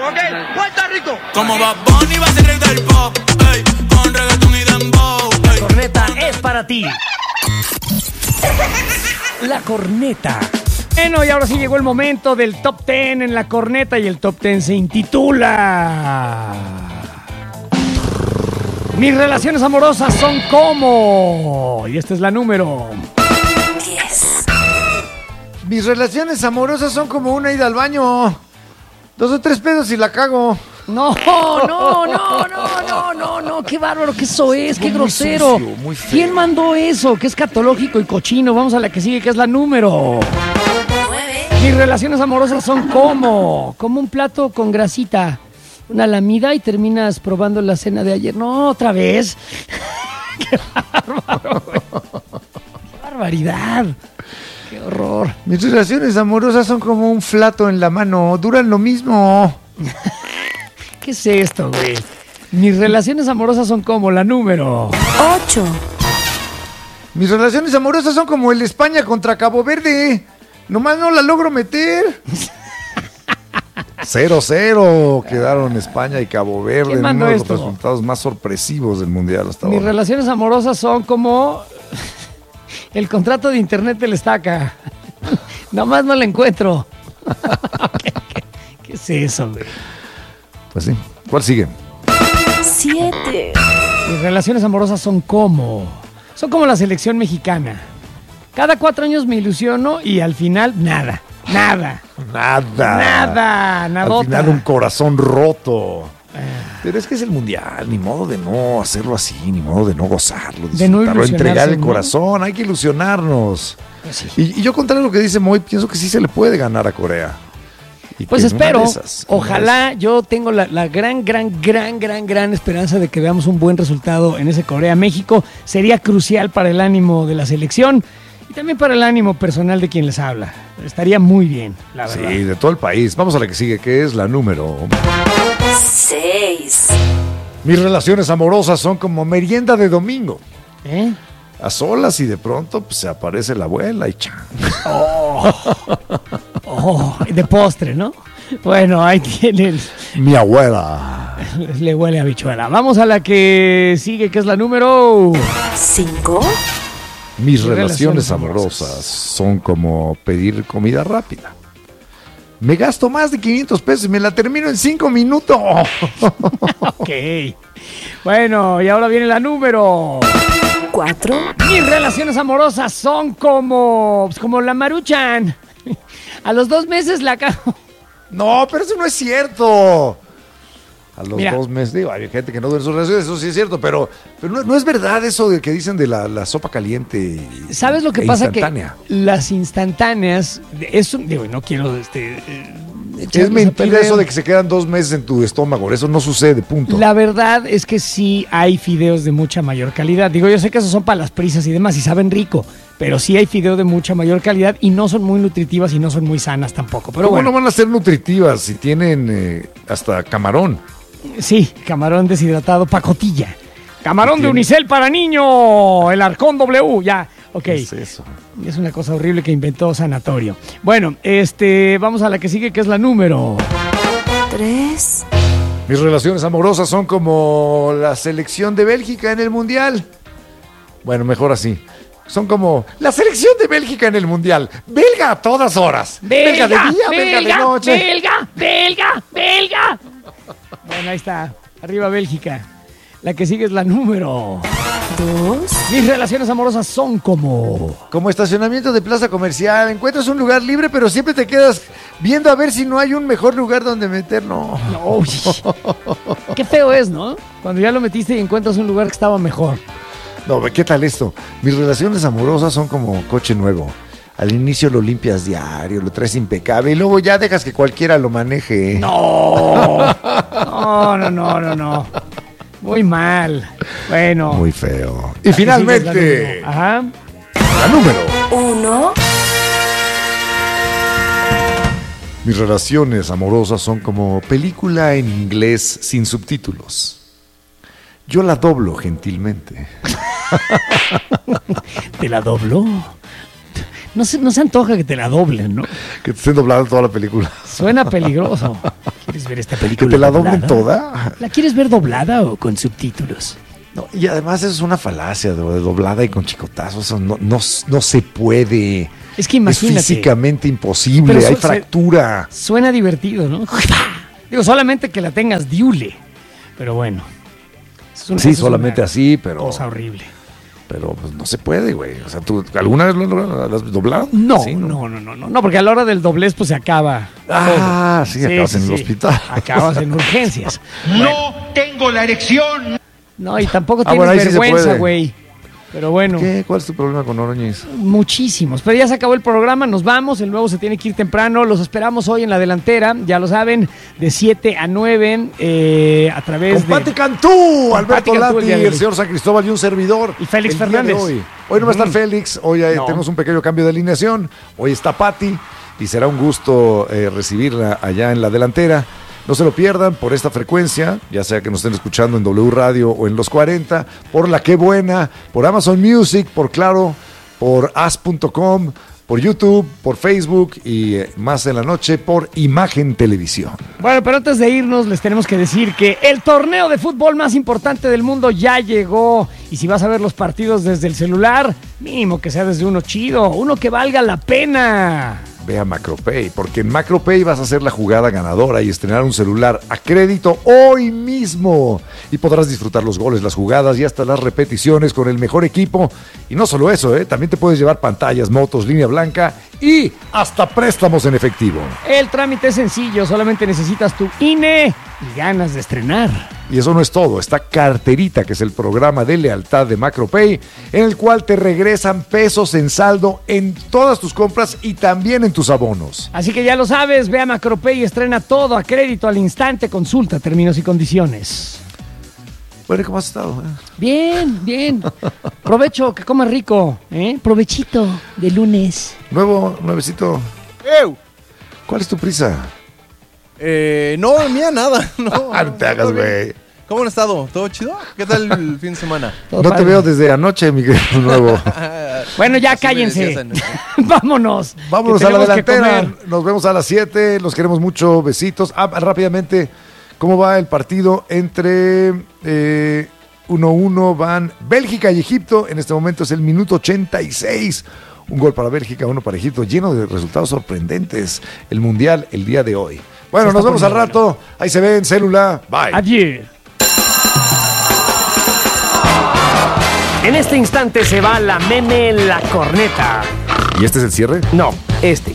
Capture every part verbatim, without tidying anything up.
¿ok? Puerto Rico. Como Bad Bunny va a ser rey del pop, ey, con reggaetón y dembow. La corneta es para ti. La corneta. Bueno, y ahora sí llegó el momento del top ten en la corneta y el top ten se intitula Mis relaciones amorosas son como... Y esta es la número diez. Mis relaciones amorosas son como una ida al baño. Dos o tres pedos y la cago. No, no, no, no, no, no, no, qué bárbaro que eso es, qué grosero. Muy sucio, muy feo. ¿Quién mandó eso? Que es catológico y cochino. Vamos a la que sigue, que es la número nueve. Mis relaciones amorosas son como, como un plato con grasita, una lamida y terminas probando la cena de ayer. No, otra vez. Qué bárbaro, güey. Qué barbaridad. Qué horror. Mis relaciones amorosas son como un flato en la mano. Duran lo mismo. ¿Qué es esto, güey? Mis relaciones amorosas son como la número ocho. Mis relaciones amorosas son como el España contra Cabo Verde. Nomás no la logro meter. cero cero quedaron España y Cabo Verde en mandó uno de los esto? resultados más sorpresivos del mundial hasta Mis ahora. relaciones amorosas son como el contrato de internet del Estaca. Nomás no lo encuentro. ¿Qué, qué, qué es eso, güey? Pues sí. ¿Cuál sigue? siete. Mis relaciones amorosas son como... Son como la selección mexicana. Cada cuatro años me ilusiono y al final nada. Nada. Nada. Nada. Nadota. Al final un corazón roto. Pero es que es el mundial, ni modo de no hacerlo así, ni modo de no gozarlo, De no disfrutarlo, ilusionarse, entregar el ¿no? corazón, hay que ilusionarnos. Pues sí. Y, y yo, contrario a lo que dice Moy, pienso que sí se le puede ganar a Corea. Y Pues que en una espero, de esas, en una de ojalá, yo tengo la, la gran, gran, gran, gran, gran esperanza de que veamos un buen resultado en ese Corea-México. Sería crucial para el ánimo de la selección y también para el ánimo personal de quien les habla. Estaría muy bien, la esas. verdad. Sí, de todo el país. Vamos a la que sigue, que es la número. seis. Mis relaciones amorosas son como merienda de domingo. ¿Eh? A solas y de pronto pues, se aparece la abuela y chan. Oh, de postre, ¿no? Bueno, ahí tienen. Mi abuela. Le huele a bichuela. Vamos a la que sigue, que es la número... cinco. Mis relaciones relaciones amorosas amorosas. son como pedir comida rápida. Me gasto más de quinientos pesos y me la termino en cinco minutos. Ok. Bueno, y ahora viene la número... cuatro. Mis relaciones amorosas son como... pues, como la Maruchan. A los dos meses la cago. No, pero eso no es cierto. A los Mira. dos meses, digo, hay gente que no duele sus relaciones, eso sí es cierto, pero, pero no, no es verdad eso de que dicen de la, la sopa caliente. y- ¿Sabes lo que e pasa? instantánea. Que las instantáneas... Eso, digo, no quiero... Este, eh, Es echarles a mentira perder. eso de que se quedan dos meses en tu estómago, eso no sucede, punto. La verdad es que sí hay fideos de mucha mayor calidad. Digo, yo sé que esos son para las prisas y demás y saben rico, pero sí hay fideos de mucha mayor calidad y no son muy nutritivas y no son muy sanas tampoco. Pero ¿Cómo bueno, no van a ser nutritivas si tienen eh, hasta camarón? sí, camarón deshidratado, pacotilla. Camarón de tiene? unicel para niño, el Arcón W, ya, ok. ¿Qué es eso? Es una cosa horrible que inventó Sanatorio. Bueno, este, vamos a la que sigue, que es la número... tres. Mis relaciones amorosas son como la selección de Bélgica en el Mundial. Bueno, mejor así. Son como la selección de Bélgica en el Mundial. Belga a todas horas. Belga, de día, belga, de noche. belga, belga, belga. Bueno, ahí está. Arriba Bélgica. La que sigue es la número... dos. Mis relaciones amorosas son como... Como estacionamiento de plaza comercial. Encuentras un lugar libre, pero siempre te quedas viendo a ver si no hay un mejor lugar donde meter. No. No, uy. Qué feo es, ¿no? Cuando ya lo metiste y encuentras un lugar que estaba mejor. No, ¿qué tal esto? Mis relaciones amorosas son como coche nuevo. Al inicio lo limpias diario, lo traes impecable y luego ya dejas que cualquiera lo maneje. No. No, no, no, no, no. Muy mal. Bueno. Muy feo. Y la que finalmente, sigue es la número- Ajá. la número. uno. Mis relaciones amorosas son como película en inglés sin subtítulos. Yo la doblo gentilmente. ¿Te la dobló? No se, no se antoja que te la doblen, ¿no? Que te estén doblando toda la película. Suena peligroso. ¿Quieres ¿Quieres ver esta ¿Que película te la doblen doblada? toda? ¿La quieres ver doblada o con subtítulos? No, y además eso es una falacia de, de doblada y con chicotazos. Eso no, no, no se puede. Es que imagínate. Es físicamente imposible, Pero hay su- fractura. Suena divertido, ¿no? Digo, solamente que la tengas diule. Pero bueno. Es una- Sí, eso es solamente una así, pero, Cosa horrible. pero pues, no se puede, güey. O sea, ¿tú alguna vez lo lo- lo has doblado? No, Sí, no, no, no, no, no, porque a la hora del doblez pues se acaba. Ah, todo. sí, acabas en el hospital. Acabas en urgencias. No tengo la erección. No, y tampoco Ah, tienes bueno, ahí sí se vergüenza, puede. güey. Pero bueno, ¿Qué? ¿Cuál es tu problema con Oroñez? muchísimos. Pero ya se acabó el programa, nos vamos. El nuevo se tiene que ir temprano. Los esperamos hoy en la delantera, ya lo saben, de siete a nueve eh, a través Con Pati de. Cantú, Con Alberto Pati Cantú el Lati, día de el hoy. señor San Cristóbal y un servidor. Y Félix el día de Fernández. Hoy. hoy no va a estar Mm. Félix, hoy eh, No. tenemos un pequeño cambio de alineación. Hoy está Pati y será un gusto eh, recibirla allá en la delantera. No se lo pierdan por esta frecuencia, ya sea que nos estén escuchando en W Radio o en Los cuarenta, por La Qué Buena, por Amazon Music, por Claro, por as punto com, por YouTube, por Facebook y eh, más en la noche por Imagen Televisión. Bueno, pero antes de irnos les tenemos que decir que el torneo de fútbol más importante del mundo ya llegó. Y si vas a ver los partidos desde el celular, mínimo que sea desde uno chido, uno que valga la pena. Ve a MacroPay, porque en MacroPay vas a hacer la jugada ganadora y estrenar un celular a crédito hoy mismo. Y podrás disfrutar los goles, las jugadas y hasta las repeticiones con el mejor equipo. Y no solo eso, ¿eh? También te puedes llevar pantallas, motos, línea blanca y hasta préstamos en efectivo. El trámite es sencillo, solamente necesitas tu I N E y ganas de estrenar. Y eso no es todo, está Carterita, que es el programa de lealtad de MacroPay, en el cual te regresan pesos en saldo en todas tus compras y también en tus abonos. Así que ya lo sabes, ve a MacroPay y estrena todo a crédito al instante. Consulta términos y condiciones. Bueno, ¿cómo has estado? Bien, bien. Provecho, que comas rico. ¿eh? Provechito de lunes. Nuevo, nuevecito. ¡Ew! ¿Cuál es tu prisa? Eh, no, mía, nada. No, Ah, no te hagas, todo bien. güey. ¿Cómo han estado? ¿Todo chido? ¿Qué tal el fin de semana? Todo No te padre. veo desde anoche, mi querido nuevo. Bueno, ya Así me cállense. decías anoche. Vámonos. Vámonos que a la tenemos que delantera. comer. Nos vemos a las siete. Los queremos mucho. Besitos. Ah, rápidamente, ¿cómo va el partido entre eh, uno uno? Van Bélgica y Egipto. En este momento es el minuto ochenta y seis. Un gol para Bélgica, uno para Egipto. Lleno de resultados sorprendentes. El Mundial el día de hoy. Bueno, Se nos está vemos al poniendo rato. Ahí se ve en célula. Bye. Adiós. En este instante se va la meme la corneta. ¿Y este es el cierre? No, este.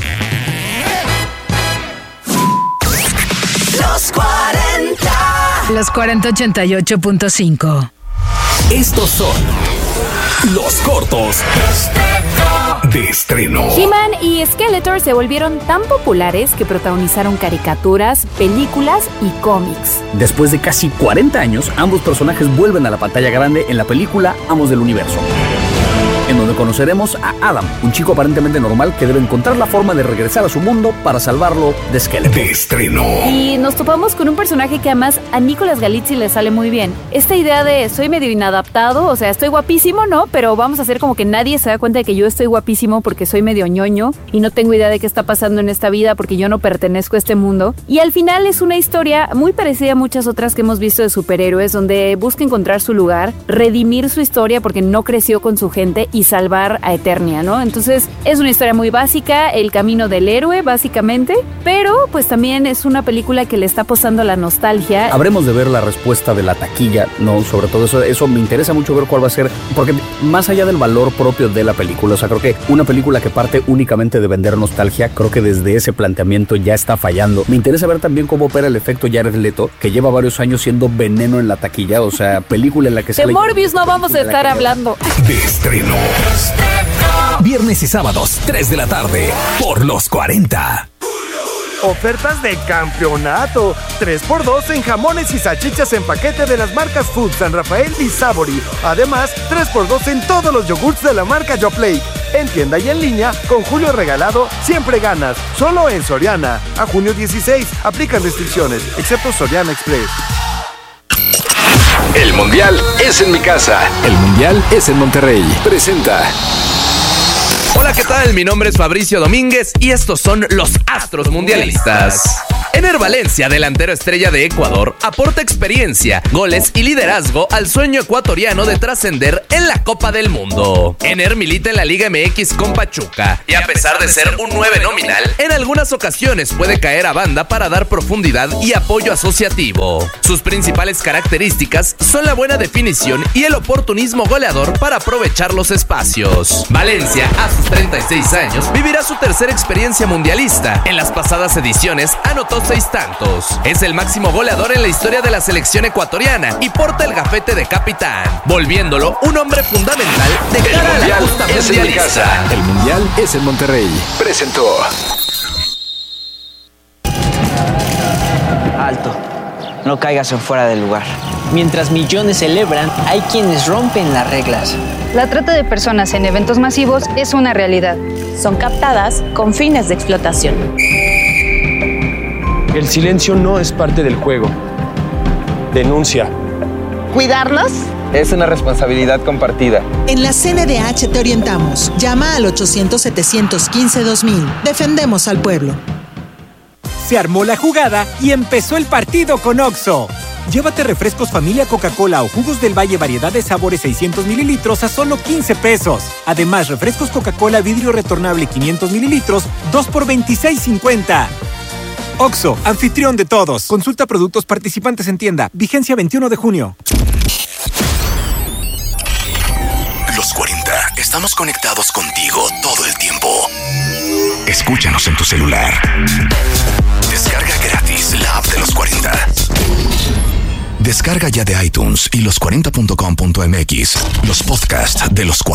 Los cuarenta. Los cuarenta ochenta y ocho punto cinco. Estos son los cortos de estreno. He-Man y Skeletor se volvieron tan populares que protagonizaron caricaturas, películas y cómics. Después de casi cuarenta años, ambos personajes vuelven a la pantalla grande en la película Amos del Universo, en donde conoceremos a Adam, un chico aparentemente normal que debe encontrar la forma de regresar a su mundo para salvarlo de Skeletor. De estreno. Y nos topamos con un personaje que además a Nicolas Galizzi le sale muy bien. Esta idea de soy medio inadaptado, o sea, estoy guapísimo, ¿no? Pero vamos a hacer como que nadie se da cuenta de que yo estoy guapísimo porque soy medio ñoño y no tengo idea de qué está pasando en esta vida porque yo no pertenezco a este mundo. Y al final es una historia muy parecida a muchas otras que hemos visto de superhéroes, donde busca encontrar su lugar, redimir su historia porque no creció con su gente y salvar a Eternia, ¿no? Entonces es una historia muy básica, el camino del héroe básicamente, pero pues también es una película que le está apostando a la nostalgia. Habremos de ver la respuesta de la taquilla, ¿no? Sobre todo eso, eso me interesa mucho ver cuál va a ser, porque más allá del valor propio de la película, o sea, creo que una película que parte únicamente de vender nostalgia, creo que desde ese planteamiento ya está fallando. Me interesa ver también cómo opera el efecto Jared Leto, que lleva varios años siendo veneno en la taquilla, o sea, película en la que De sale... Morbius no vamos a estar hablando. De estreno. Viernes y sábados, tres de la tarde, por los cuarenta. Ofertas de campeonato. tres por dos en jamones y salchichas en paquete de las marcas Food, San Rafael y Savory. Además, tres por dos en todos los yogurts de la marca Yoplait. En tienda y en línea, con Julio Regalado, siempre ganas. Solo en Soriana. A junio dieciséis. Aplican restricciones, excepto Soriana Express. El Mundial es en mi casa. El Mundial es en Monterrey. Presenta Hola, ¿qué tal? Mi nombre es Fabricio Domínguez y estos son los Astros Mundialistas. Ener Valencia, delantero estrella de Ecuador, aporta experiencia, goles y liderazgo al sueño ecuatoriano de trascender en la Copa del Mundo. Ener milita en la Liga M X con Pachuca y a pesar de ser un nueve nominal, en algunas ocasiones puede caer a banda para dar profundidad y apoyo asociativo. Sus principales características son la buena definición y el oportunismo goleador para aprovechar los espacios. Valencia, a sus treinta y seis años, vivirá su tercera experiencia mundialista. En las pasadas ediciones anotó seis tantos. Es el máximo goleador en la historia de la selección ecuatoriana y porta el gafete de capitán, volviéndolo un hombre fundamental de cara a la justa mundialista. El Mundial es en Monterrey. Presentó. Alto, no caigas en fuera del lugar. Mientras millones celebran, hay quienes rompen las reglas. La trata de personas en eventos masivos es una realidad. Son captadas con fines de explotación. El silencio no es parte del juego. Denuncia. ¿Cuidarlos? Es una responsabilidad compartida. En la C N D H te orientamos. Llama al ochocientos, setecientos quince, dos mil. Defendemos al pueblo. Se armó la jugada y empezó el partido con Oxxo. Llévate refrescos familia Coca-Cola o jugos del Valle variedad de sabores seiscientos mililitros a solo quince pesos. Además, refrescos Coca-Cola vidrio retornable quinientos mililitros, dos por veintiséis cincuenta. Oxxo, anfitrión de todos. Consulta productos participantes en tienda. Vigencia veintiuno de junio. Los cuarenta. Estamos conectados contigo todo el tiempo. Escúchanos en tu celular. Descarga gratis la app de Los cuarenta. Descarga ya de iTunes y los cuarenta punto com punto m x los podcasts de Los cuarenta.